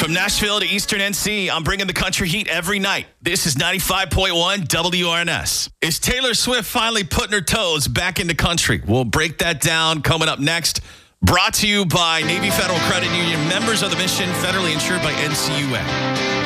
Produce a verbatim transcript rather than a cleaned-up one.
From Nashville to Eastern N C, I'm bringing the country heat every night. This is ninety-five point one W R N S. Is Taylor Swift finally putting her toes back into country? We'll break that down coming up next. Brought to you by Navy Federal Credit Union, members of the mission, federally insured by N C U A.